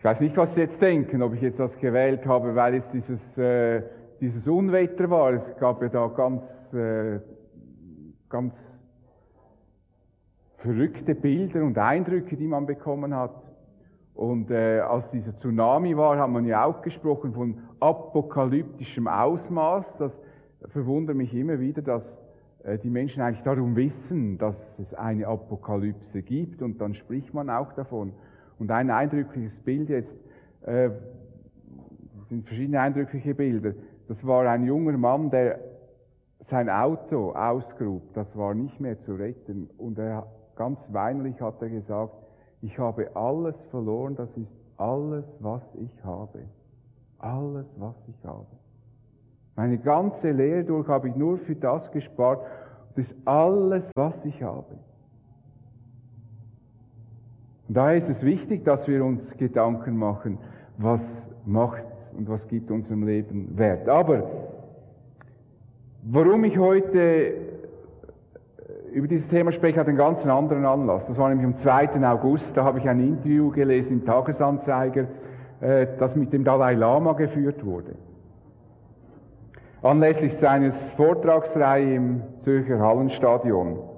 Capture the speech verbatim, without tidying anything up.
Ich weiß nicht, was Sie jetzt denken, ob ich jetzt das gewählt habe, weil jetzt dieses, äh, dieses Unwetter war. Es gab ja da ganz, äh, ganz verrückte Bilder und Eindrücke, die man bekommen hat. Und äh, als dieser Tsunami war, hat man ja auch gesprochen von apokalyptischem Ausmaß. Das verwundert mich immer wieder, dass äh, die Menschen eigentlich darum wissen, dass es eine Apokalypse gibt, und dann spricht man auch davon. Und ein eindrückliches Bild jetzt, äh, es sind verschiedene eindrückliche Bilder, das war ein junger Mann, der sein Auto ausgrub, das war nicht mehr zu retten, und er ganz weinerlich hat er gesagt, ich habe alles verloren, das ist alles, was ich habe. Alles, was ich habe. Meine ganze Lehre durch habe ich nur für das gespart, das ist alles, was ich habe. Und daher ist es wichtig, dass wir uns Gedanken machen, was macht und was gibt unserem Leben Wert. Aber warum ich heute über dieses Thema spreche, hat einen ganz anderen Anlass. Das war nämlich am zweiten August, da habe ich ein Interview gelesen im Tagesanzeiger, das mit dem Dalai Lama geführt wurde. Anlässlich seines Vortragsreihe im Zürcher Hallenstadion.